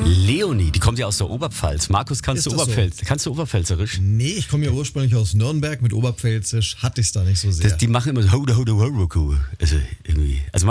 Leonie, die kommt ja aus der Oberpfalz. Markus, kannst du Oberpfälzerisch? Nee, ich komme ja ursprünglich aus Nürnberg. Mit Oberpfälzisch hatte ich es da nicht so sehr. Die machen immer so, also irgendwie. Also